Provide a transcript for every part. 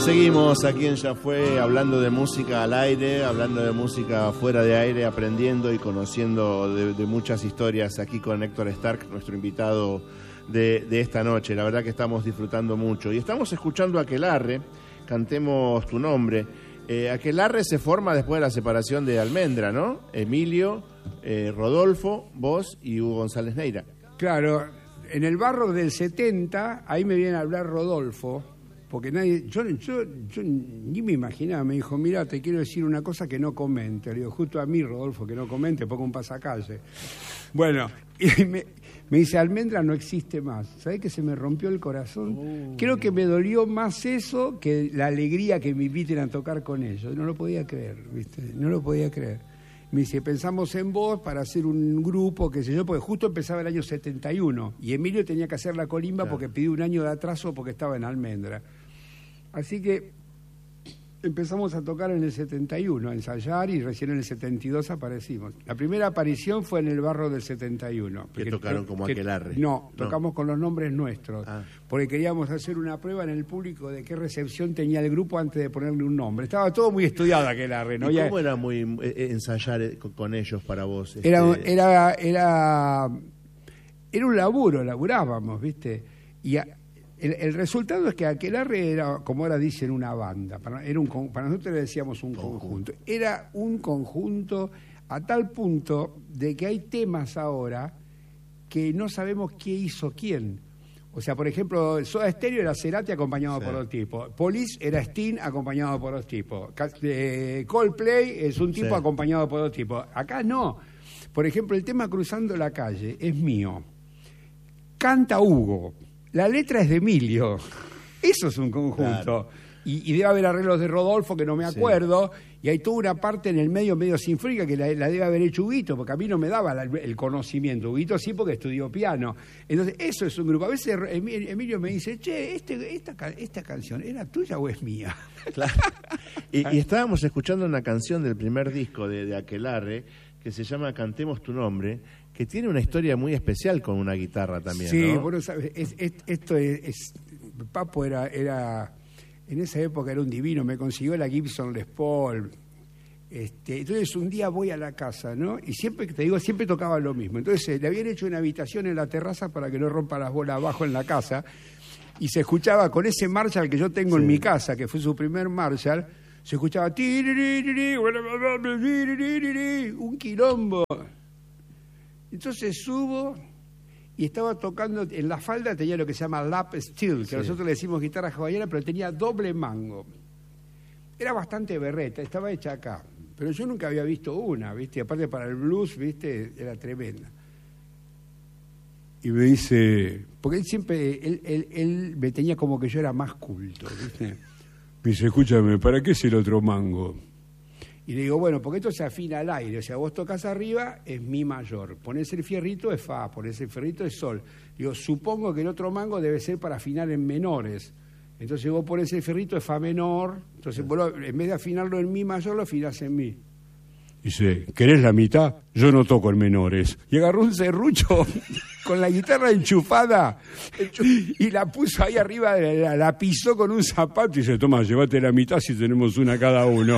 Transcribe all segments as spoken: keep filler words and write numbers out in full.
Seguimos aquí en Ya Fue, hablando de música al aire, hablando de música fuera de aire, aprendiendo y conociendo de, de muchas historias aquí con Héctor Stark, nuestro invitado de, de esta noche. La verdad que estamos disfrutando mucho. Y estamos escuchando a Aquelarre, Cantemos tu Nombre. Eh, Aquelarre se forma después de la separación de Almendra, ¿no? Emilio, eh, Rodolfo, vos y Hugo González Neira. Claro, en el barro del setenta, ahí me viene a hablar Rodolfo, porque nadie, yo, yo, yo ni me imaginaba, me dijo, mira, te quiero decir una cosa que no comente. Le digo, justo a mí, Rodolfo, que no comente, pongo un pasacalle. Bueno, y me, me dice, Almendra no existe más. ¿Sabés que se me rompió el corazón? Oh. Creo que me dolió más eso que la alegría que me inviten a tocar con ellos. No lo podía creer, ¿viste? No lo podía creer. Me dice, pensamos en vos para hacer un grupo, qué sé yo, porque justo empezaba el año setenta y uno, y Emilio tenía que hacer la colimba, claro, porque pidió un año de atraso porque estaba en Almendra. Así que empezamos a tocar en el setenta y uno, a ensayar, y recién en el setenta y dos aparecimos. La primera aparición fue en el barro del setenta y uno. ¿Que tocaron como que, Aquelarre? No, no, tocamos con los nombres nuestros, ah. porque queríamos hacer una prueba en el público de qué recepción tenía el grupo antes de ponerle un nombre. Estaba todo muy estudiado Aquelarre, ¿no? ¿Y cómo era muy eh, ensayar con, con ellos para vos? Este... Era, era, era, era un laburo, laburábamos, ¿viste? Y a, El, el resultado es que Aquelarre era, como ahora dicen, una banda. Para, era un, para nosotros le decíamos un conjunto. conjunto. Era un conjunto a tal punto de que hay temas ahora que no sabemos quién hizo quién. O sea, por ejemplo, Soda Stereo era Cerati acompañado sí. por dos tipos. Police era Sting acompañado por dos tipos. Eh, Coldplay es un tipo sí. acompañado por dos tipos. Acá no. Por ejemplo, el tema Cruzando la Calle es mío. Canta Hugo. La letra es de Emilio. Eso es un conjunto. Claro. Y, y debe haber arreglos de Rodolfo que no me acuerdo. Sí. Y hay toda una parte en el medio, medio sinfónica, que la, la debe haber hecho Huguito, porque a mí no me daba la, el conocimiento. Huguito sí, porque estudió piano. Entonces, eso es un grupo. A veces Emilio me dice, che, este, esta, esta canción, ¿era tuya o es mía? Claro. Y, y estábamos escuchando una canción del primer disco de, de Aquelarre, que se llama Cantemos tu Nombre, que tiene una historia muy especial con una guitarra también, sí, ¿no? Sí, bueno, sabes, es, es, esto es, es... Papo era, era... En esa época era un divino, me consiguió la Gibson Les Paul. Este, entonces un día voy a la casa, ¿no? Y siempre, te digo, siempre tocaba lo mismo. Entonces le habían hecho una habitación en la terraza para que no rompa las bolas abajo en la casa. Y se escuchaba con ese Marshall que yo tengo sí. en mi casa, que fue su primer Marshall, se escuchaba un quilombo. Entonces subo y estaba tocando, en la falda tenía lo que se llama lap steel, que sí. nosotros le decimos guitarra hawaiana, pero tenía doble mango. Era bastante berreta, estaba hecha acá, pero yo nunca había visto una, ¿viste? Aparte para el blues, ¿viste? Era tremenda. Y me dice, porque él siempre, él, él, él me tenía como que yo era más culto, ¿viste? Me dice, escúchame, ¿para qué es el otro mango? Y le digo, bueno, porque esto se afina al aire, o sea, vos tocas arriba, es mi mayor, ponés el fierrito, es fa, ponés el fierrito, es sol. Digo, supongo que el otro mango debe ser para afinar en menores. Entonces vos ponés el fierrito, es fa menor, entonces vos lo, en vez de afinarlo en mi mayor, lo afinás en mi. Dice, ¿querés la mitad? Yo no toco en menores. Y agarró un serrucho con la guitarra enchufada y la puso ahí arriba, la, la pisó con un zapato y dice, toma, llévate la mitad si tenemos una cada uno.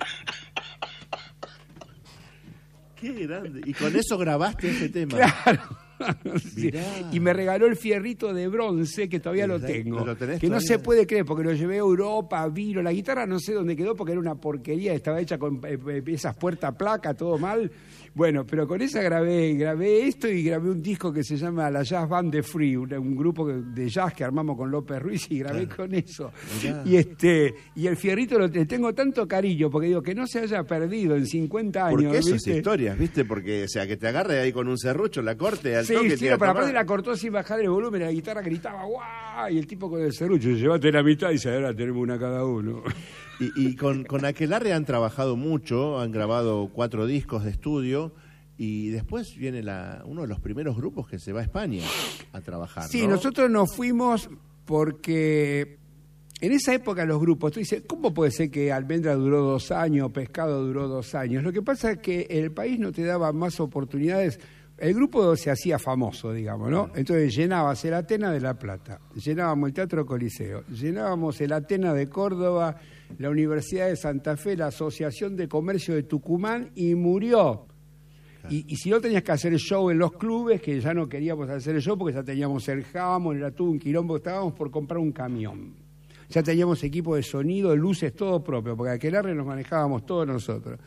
Qué grande. Y con eso grabaste ese tema. Claro. Sí. Y me regaló el fierrito de bronce, que todavía lo tengo. ¿Lo tenés que todavía? No se puede creer, porque lo llevé a Europa, vino. La guitarra no sé dónde quedó, porque era una porquería, estaba hecha con eh, esas puertas placa, todo mal. Bueno, pero con esa grabé, grabé esto y grabé un disco que se llama La Jazz Band de Free, un, un grupo de jazz que armamos con López Ruiz y grabé claro. con eso. Mirá. Y este y el fierrito lo le tengo tanto cariño, porque digo que no se haya perdido en cincuenta años. Porque eso ¿viste? Es historias, ¿viste? Porque, o sea, que te agarre ahí con un serrucho, la corte, al sí, toque. Sí, pero aparte la cortó sin bajar el volumen, la guitarra gritaba ¡guau! Y el tipo con el serrucho, llévate la mitad y dice, ahora tenemos una cada uno. Y, y con, con Aquelarre han trabajado mucho, han grabado cuatro discos de estudio. Y después viene la, uno de los primeros grupos que se va a España a trabajar, Sí, ¿no? nosotros nos fuimos porque en esa época los grupos, tú dices, ¿cómo puede ser que Almendra duró dos años, Pescado duró dos años? Lo que pasa es que el país no te daba más oportunidades el grupo se hacía famoso, digamos, ¿no? Entonces llenabas el Atenas de La Plata, llenábamos el Teatro Coliseo, llenábamos el Atenas de Córdoba, la Universidad de Santa Fe, la Asociación de Comercio de Tucumán, y murió. Y, y si no tenías que hacer show en los clubes, que ya no queríamos hacer el show porque ya teníamos el jamón, era todo un quilombo, estábamos por comprar un camión. Ya teníamos equipo de sonido, luces, todo propio, porque aquelarre nos manejábamos todos nosotros.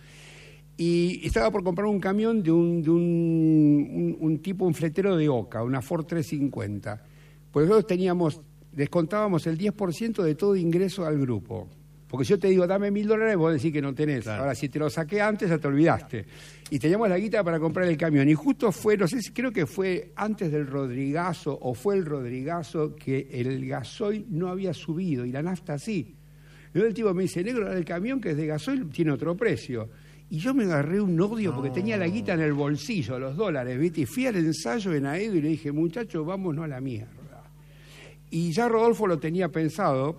Y estaba por comprar un camión de un, de un, un, un tipo, un fletero de Oca, una Ford trescientos cincuenta. Pues nosotros teníamos, descontábamos el diez por ciento de todo ingreso al grupo. Porque si yo te digo, dame mil dólares, vos decís que no tenés. Claro. Ahora, si te lo saqué antes, ya te olvidaste. Y teníamos la guita para comprar el camión. Y justo fue, no sé si creo que fue antes del Rodrigazo, o fue el Rodrigazo, que el gasoil no había subido, y la nafta sí. Luego el tipo me dice, negro, el camión que es de gasoil tiene otro precio. Y yo me agarré un odio porque no. tenía la guita en el bolsillo, los dólares, ¿viste? Y fui al ensayo en Aedo y le dije, muchachos, vámonos a la mierda. Y ya Rodolfo lo tenía pensado.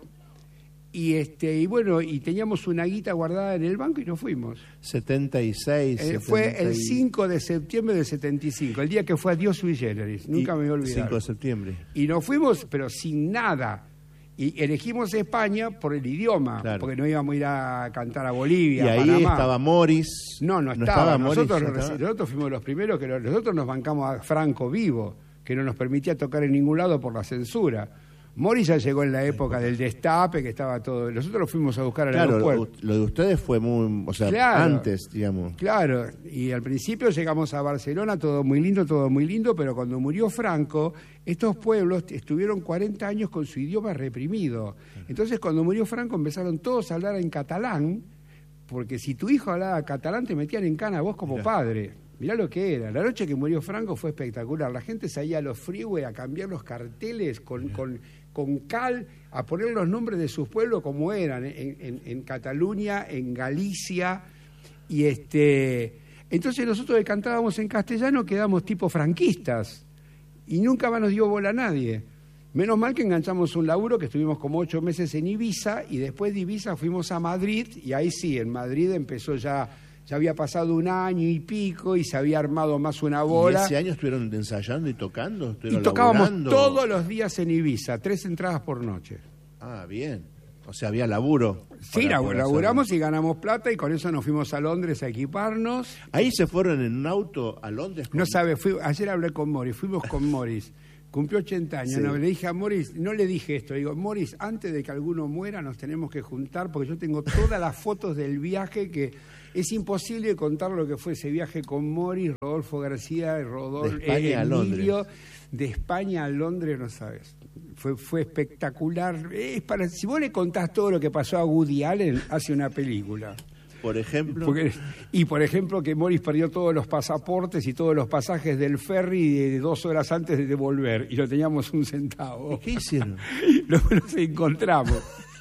Y este y bueno, y teníamos una guita guardada en el banco y nos fuimos. setenta y seis. Eh, fue el cinco de septiembre del setenta y cinco, el día que fue Adiós sui generis. Nunca y, me voy a olvidar. cinco de septiembre. Y nos fuimos, pero sin nada. Y elegimos España por el idioma, claro. porque no íbamos a ir a cantar a Bolivia, y a ahí Panamá. Estaba Morris. No, no, no estaba. estaba nosotros, Morris, nos, estaba. nosotros fuimos los primeros que nosotros nos bancamos a Franco vivo, que no nos permitía tocar en ningún lado por la censura. Morris ya llegó en la época del destape, que estaba todo. Nosotros lo fuimos a buscar al claro, aeropuerto. Lo, lo de ustedes fue muy, o sea, claro, antes, digamos. Claro, y al principio llegamos a Barcelona, todo muy lindo, todo muy lindo, pero cuando murió Franco, estos pueblos estuvieron cuarenta años con su idioma reprimido. Entonces, cuando murió Franco, empezaron todos a hablar en catalán, porque si tu hijo hablaba catalán, te metían en cana a vos como Mirá. padre. Mirá lo que era. La noche que murió Franco fue espectacular. La gente salía a los freeway a cambiar los carteles con, con, con cal, a poner los nombres de sus pueblos como eran, en, en, en Cataluña, en Galicia. Y este entonces nosotros que cantábamos en castellano quedamos tipo franquistas. Y nunca más nos dio bola a nadie. Menos mal que enganchamos un laburo, que estuvimos como ocho meses en Ibiza, y después de Ibiza fuimos a Madrid, y ahí sí, en Madrid empezó ya... Ya había pasado un año y pico y se había armado más una bola. ¿Y ese año estuvieron ensayando y tocando? Y tocábamos laburando? Todos los días en Ibiza, tres entradas por noche. Ah, bien. O sea, había laburo. Sí, laburamos y ganamos plata y con eso nos fuimos a Londres a equiparnos. ¿Ahí se fueron en un auto a Londres? Con... No sabe, fui, ayer hablé con Morris, fuimos con Morris. Cumplió ochenta años, sí. no, le dije a Morris, no le dije esto, digo, Morris, antes de que alguno muera nos tenemos que juntar porque yo tengo todas las fotos del viaje que es imposible contar lo que fue ese viaje con Morris, Rodolfo García, Rodolfo, de España eh, a Emilio, Londres. De España a Londres, no sabes. Fue, fue espectacular. Es para, si vos le contás todo lo que pasó a Woody Allen, hace una película. Por ejemplo. Porque, y por ejemplo que Morris perdió todos los pasaportes y todos los pasajes del ferry de dos horas antes de devolver y no teníamos un centavo. ¿Y qué hicieron? Luego nos encontramos.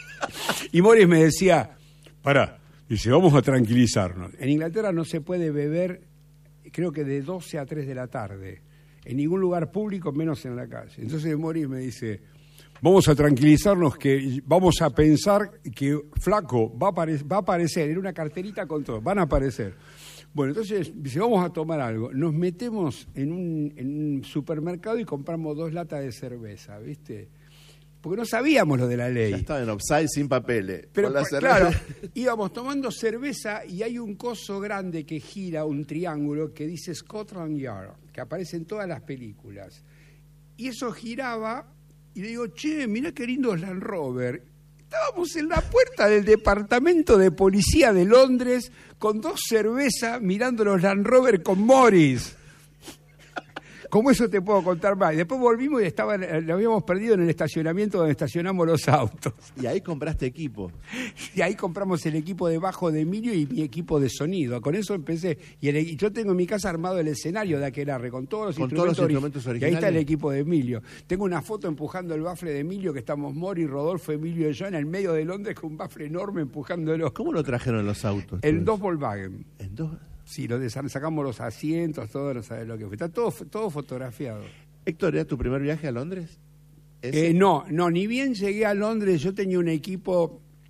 Y Morris me decía, pará, dice, vamos a tranquilizarnos. En Inglaterra no se puede beber, creo que de doce a tres de la tarde, en ningún lugar público, menos en la calle. Entonces Morris me dice... Vamos a tranquilizarnos que vamos a pensar que Flaco va a, apare- va a aparecer en una carterita con todo, van a aparecer. Bueno, entonces dice, vamos a tomar algo. Nos metemos en un, en un supermercado y compramos dos latas de cerveza, ¿viste? Porque no sabíamos lo de la ley. Ya estaba en offside sin papeles. Pero por, claro, íbamos tomando cerveza y hay un coso grande que gira, un triángulo, que dice Scotland Yard, que aparece en todas las películas. Y eso giraba... Y le digo, che, mirá qué lindos Land Rover. Estábamos en la puerta del departamento de policía de Londres con dos cervezas mirando los Land Rover con Morris. ¿Cómo eso te puedo contar más? Y después volvimos y estaba, lo habíamos perdido en el estacionamiento donde estacionamos los autos. Y ahí compraste equipo. Y ahí compramos el equipo de bajo de Emilio y mi equipo de sonido. Con eso empecé. Y, el, y yo tengo en mi casa armado el escenario de Aquelarre con todos los, con instrumentos, todos los instrumentos originales. Y ahí está el equipo de Emilio. Tengo una foto empujando el bafle de Emilio, que estamos Mori, Rodolfo, Emilio y yo en el medio de Londres con un bafle enorme empujándolo. ¿Cómo lo trajeron en los autos? En dos Volkswagen. ¿En dos? Sí, lo de, sacamos los asientos, todo, no sabes lo que fue. Está todo, todo fotografiado. Héctor, ¿era tu primer viaje a Londres? Eh, no, no, ni bien llegué a Londres, yo tenía un equipo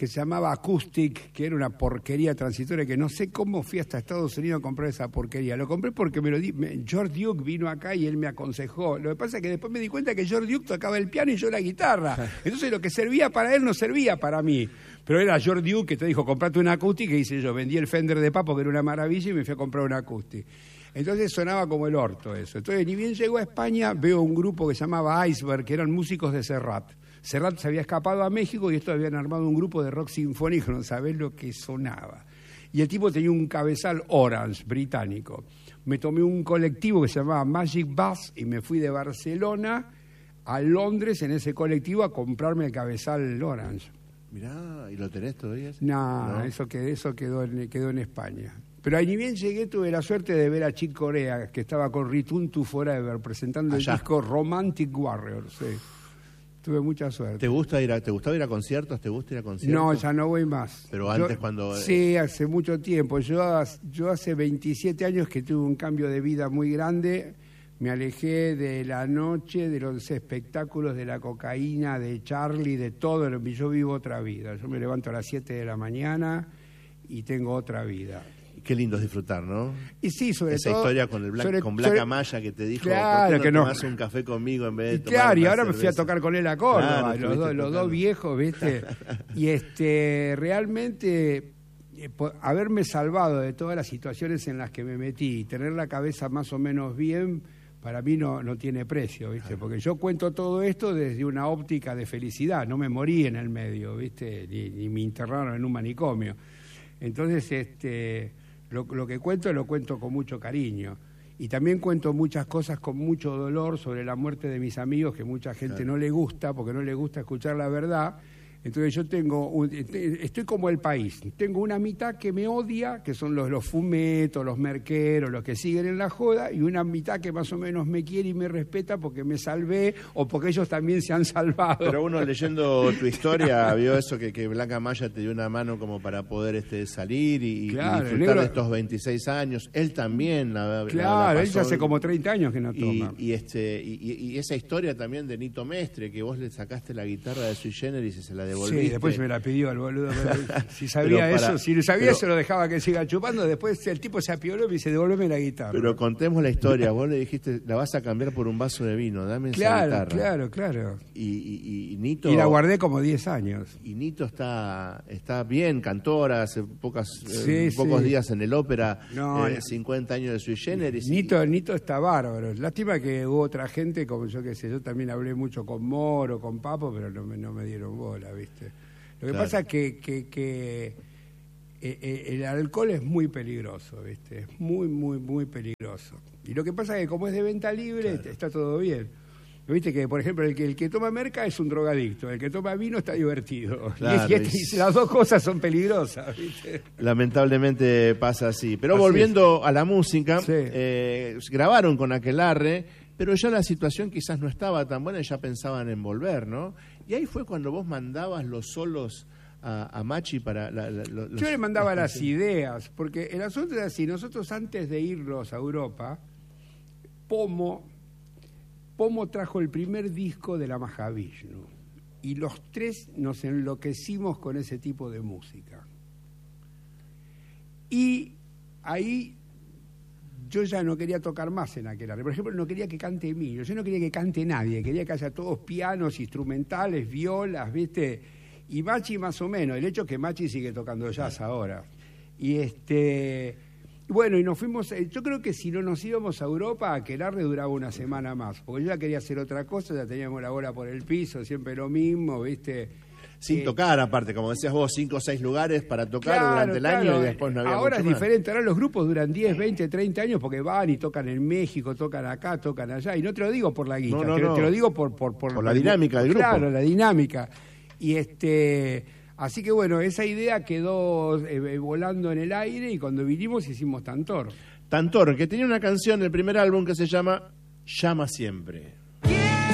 que se llamaba Acoustic, que era una porquería transitoria, que no sé cómo fui hasta Estados Unidos a comprar esa porquería. Lo compré porque me lo di, me, George Duke vino acá y él me aconsejó. Lo que pasa es que después me di cuenta que George Duke tocaba el piano y yo la guitarra. Entonces lo que servía para él no servía para mí. Pero era George Duke que te dijo, comprate una Acoustic, que hice yo. Vendí el Fender de Papo, que era una maravilla, y me fui a comprar una Acoustic. Entonces sonaba como el orto eso. Entonces ni bien llegó a España, veo un grupo que se llamaba Iceberg, que eran músicos de Serrat. Serrat se había escapado a México y estos habían armado un grupo de rock sinfónico, no sabés lo que sonaba. Y el tipo tenía un cabezal Orange, británico. Me tomé un colectivo que se llamaba Magic Bus y me fui de Barcelona a Londres en ese colectivo a comprarme el cabezal Orange. Mirá, ¿y lo tenés todavía? No, no. eso, quedó, eso quedó, en, quedó en España. Pero ahí ni bien llegué, tuve la suerte de ver a Chick Corea, que estaba con Return to Forever, presentando Allá. el disco Romantic Warrior, sí. Tuve mucha suerte. ¿Te gusta ir a, te gustaba ir a conciertos? ¿Te gusta ir a conciertos? No, ya no voy más. Pero antes yo, cuando... Sí, hace mucho tiempo. Yo, yo hace veintisiete años que tuve un cambio de vida muy grande. Me alejé de la noche, de los espectáculos, de la cocaína, de Charlie, de todo. Yo vivo otra vida. Yo me levanto a las siete de la mañana y tengo otra vida. Qué lindo es disfrutar, ¿no? Y sí, sobre Esa todo... Esa historia con el Black, sobre, con Black sobre, Amaya que te dijo, claro, ¿por qué no que no tomás un café conmigo en vez de y tomar Claro, y una ahora cerveza? me fui a tocar con él a Córdoba, Claro, los, dos, los dos viejos, ¿viste? Y este realmente eh, por haberme salvado de todas las situaciones en las que me metí y tener la cabeza más o menos bien, para mí no, no tiene precio, ¿viste? Porque yo cuento todo esto desde una óptica de felicidad, no me morí en el medio, ¿viste? Ni, ni me internaron en un manicomio. Entonces, este... Lo, lo que cuento lo cuento con mucho cariño. Y también cuento muchas cosas con mucho dolor sobre la muerte de mis amigos, que mucha gente claro. no le gusta, porque no le gusta escuchar la verdad. Entonces yo tengo, un, estoy como el país, tengo una mitad que me odia, que son los, los fumetos, los merqueros, los que siguen en la joda, y una mitad que más o menos me quiere y me respeta porque me salvé o porque ellos también se han salvado. Pero uno leyendo tu historia vio eso, que, que Black Amaya te dio una mano como para poder este, salir y, claro, y disfrutar negro, de estos veintiséis años. Él también la Claro, la, la él ya hace como treinta años que no toma. Y, y, este, y, y esa historia también de Nito Mestre, que vos le sacaste la guitarra de Sui Generis y se la devolviste. Sí, después me la pidió el boludo. Si sabía para, eso, si sabía pero, eso lo dejaba que siga chupando. Después el tipo se apioló y me dice, devolveme la guitarra. Pero contemos la historia. Vos le dijiste, la vas a cambiar por un vaso de vino, dame claro, esa guitarra. Claro, claro, y, y, y Nito... Y la guardé como diez años. Y Nito está, está bien, cantora, hace pocas, sí, eh, pocos sí. días en el ópera, no, eh, cincuenta años de Sui Generis. Nito, y... Nito está bárbaro. Lástima que hubo otra gente, como yo qué sé, yo también hablé mucho con Moro, con Papo, pero no me, no me dieron bola, ¿viste? Lo que claro. pasa es que, que, que eh, eh, el alcohol es muy peligroso, ¿viste? Es muy, muy, muy peligroso. Y lo que pasa es que como es de venta libre, claro. está todo bien. Viste que, por ejemplo, el que, el que toma merca es un drogadicto, el que toma vino está divertido. Claro, y, y, y las dos cosas son peligrosas, ¿viste? Lamentablemente pasa así. Pero así volviendo es. a la música, sí. eh, grabaron con Aquelarre, pero ya la situación quizás no estaba tan buena y ya pensaban en volver, ¿no? Y ahí fue cuando vos mandabas los solos a, a Machi para... La, la, los, Yo le mandaba las ideas, porque el asunto es así, nosotros antes de irnos a Europa, Pomo, Pomo trajo el primer disco de la Mahavishnu, y los tres nos enloquecimos con ese tipo de música. Y ahí... Yo ya no quería tocar más en Aquelarre. Por ejemplo, no quería que cante Emilio. Yo no quería que cante nadie. Quería que haya todos pianos, instrumentales, violas, ¿viste? Y Machi más o menos. El hecho es que Machi sigue tocando jazz ahora. Y este... Bueno, y nos fuimos... Yo creo que si no nos íbamos a Europa, Aquelarre duraba una semana más. Porque yo ya quería hacer otra cosa, ya teníamos la bola por el piso, siempre lo mismo, ¿viste? Sin eh, tocar, aparte, como decías vos, cinco o seis lugares para tocar claro, durante el claro. año y después no había Ahora mucho es más. diferente, ahora los grupos duran diez, veinte, treinta años porque van y tocan en México, tocan acá, tocan allá. Y no te lo digo por la guita, no, no, te, no. te lo digo por... Por, por, por la dinámica del grupo. Claro, la dinámica. Y este... Así que bueno, esa idea quedó eh, volando en el aire y cuando vinimos hicimos Tantor. Tantor, que tenía una canción del primer álbum que se llama Llama Siempre.